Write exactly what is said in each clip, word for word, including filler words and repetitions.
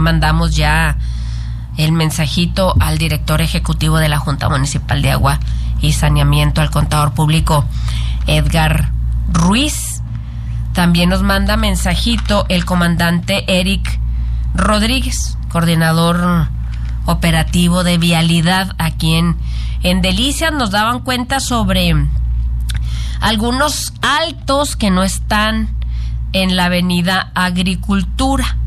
mandamos ya el mensajito al director ejecutivo de la Junta Municipal de Agua y Saneamiento, al contador público Edgar Ruiz. También nos manda mensajito el comandante Eric Rodríguez, coordinador operativo de vialidad aquí en, en Delicias. Nos daban cuenta sobre algunos altos que no están en la avenida Agricultura.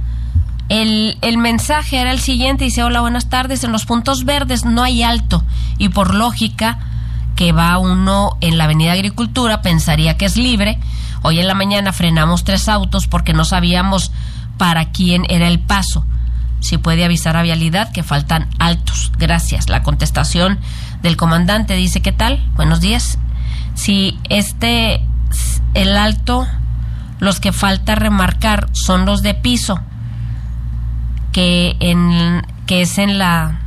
El, el mensaje era el siguiente, dice: hola, buenas tardes, en los puntos verdes no hay alto y por lógica que va uno en la avenida Agricultura pensaría que es libre. Hoy en la mañana frenamos tres autos porque no sabíamos para quién era el paso. Si puede avisar a vialidad que faltan altos. Gracias. La contestación del comandante dice: ¿qué tal? Buenos días. Si este, el alto, los que falta remarcar son los de piso, que en que es en la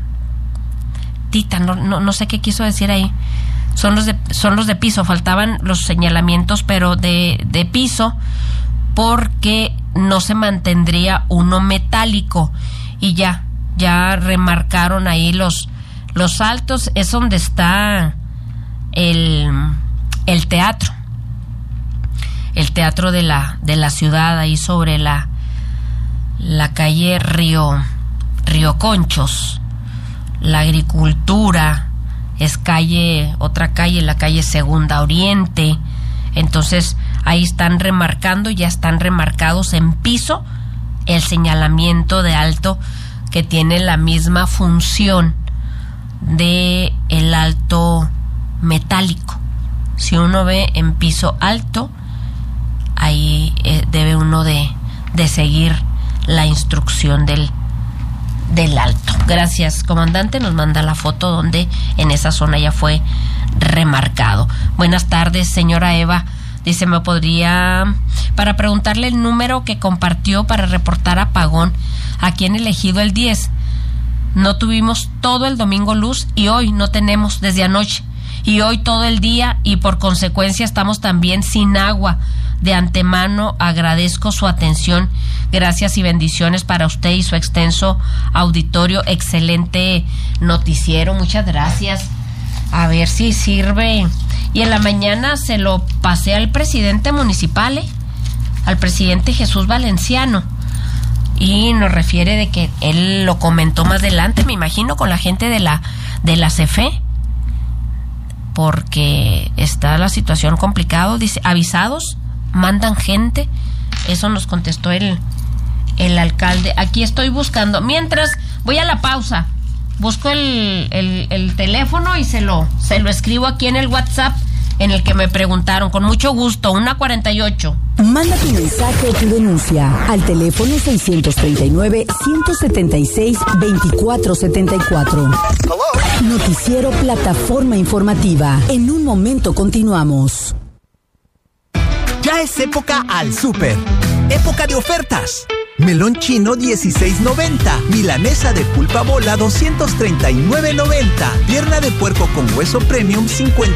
Tita, no, no, no sé qué quiso decir ahí. Son los de son los de piso, faltaban los señalamientos, pero de, de piso, porque no se mantendría uno metálico. Y ya, ya remarcaron ahí los, los altos. Es donde está el, el teatro. El teatro de la, de la ciudad, ahí sobre la la calle Río, Río Conchos. La Agricultura es calle, otra calle, la calle Segunda Oriente. Entonces ahí están remarcando, ya están remarcados en piso el señalamiento de alto, que tiene la misma función de el alto metálico. Si uno ve en piso alto, ahí eh, debe uno de, de seguir la instrucción del, del alto. Gracias, comandante. Nos manda la foto donde en esa zona ya fue remarcado. Buenas tardes, señora Eva. Dice: me podría, para preguntarle el número que compartió para reportar apagón aquí en el Ejido el diez. No tuvimos todo el domingo luz y hoy no tenemos desde anoche. Y hoy todo el día, y por consecuencia estamos también sin agua. De antemano agradezco su atención. Gracias y bendiciones para usted y su extenso auditorio. Excelente noticiero, muchas gracias. A ver si sirve. Y en la mañana se lo pasé al presidente municipal, ¿eh? al presidente Jesús Valenciano, y nos refiere de que él lo comentó más adelante, me imagino, con la gente de la de la C F E, porque está la situación complicada. Dice: avisados, mandan gente. Eso nos contestó el el alcalde. Aquí estoy buscando, mientras voy a la pausa, busco el, el, el teléfono y se lo se lo escribo aquí en el WhatsApp en el que me preguntaron. Con mucho gusto, una cuarenta y ocho. Manda tu mensaje o tu denuncia al teléfono seiscientos treinta y nueve, ciento setenta y seis, veinticuatro setenta y cuatro. Noticiero Plataforma Informativa. En un momento continuamos. Ya es época al súper. Época de ofertas. Melón chino dieciséis noventa, milanesa de pulpa bola doscientos treinta y nueve noventa, pierna de puerco con hueso premium cincuenta